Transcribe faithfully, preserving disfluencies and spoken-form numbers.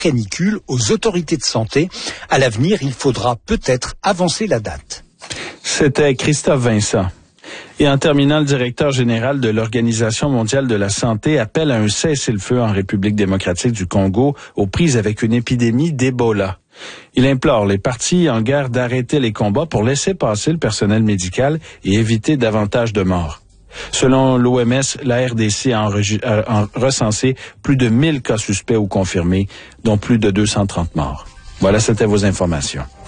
canicule aux autorités de santé. À l'avenir, il faudra peut-être avancer la date. C'était Christophe Vincent. Et en terminant, le directeur général de l'Organisation mondiale de la santé appelle à un cessez-le-feu en République démocratique du Congo aux prises avec une épidémie d'Ebola. Il implore les parties en guerre d'arrêter les combats pour laisser passer le personnel médical et éviter davantage de morts. Selon l'O M S, la R D C a, a recensé plus de mille cas suspects ou confirmés, dont plus de deux cent trente morts. Voilà, c'était vos informations.